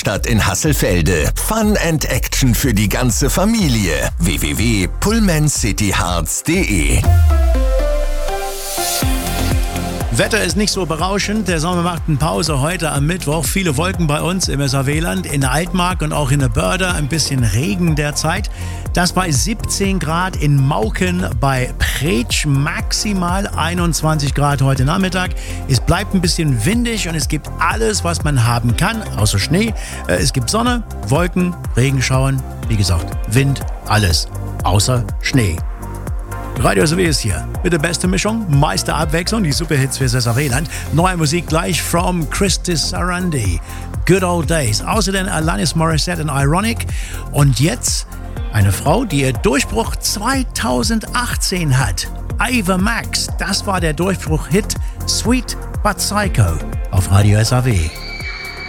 Werkstatt in Hasselfelde. Fun and Action für die ganze Familie. www.pullmancityharz.de. Wetter ist nicht so berauschend. Der Sommer macht eine Pause heute am Mittwoch. Viele Wolken bei uns im SAW-Land, in der Altmark und auch in der Börde. Ein bisschen Regen derzeit. Das bei 17 Grad in Mauken, bei Pretsch maximal 21 Grad heute Nachmittag. Es bleibt ein bisschen windig und es gibt alles, was man haben kann, außer Schnee. Es gibt Sonne, Wolken, Regenschauern, wie gesagt, Wind, alles, außer Schnee. Radio SAW ist hier mit der besten Mischung, meiste Abwechslung, die Superhits für SAW-Land. Neue Musik gleich from Christy Sarandi, Good Old Days. Außerdem Alanis Morissette und Ironic. Und jetzt eine Frau, die ihr Durchbruch 2018 hat. Ava Max, das war der Durchbruch-Hit Sweet But Psycho auf Radio SAW.